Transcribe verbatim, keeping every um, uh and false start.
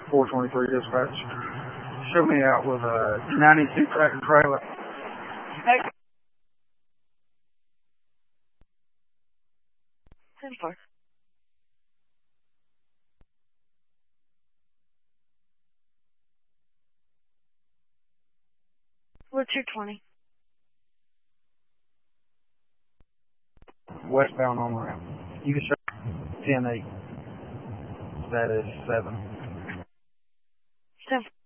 four twenty-three dispatch. Show me out with a ninety-two tractor trailer. ten four. What's your twenty? Westbound on ramp. You can show ten eight. That is seven. Seven.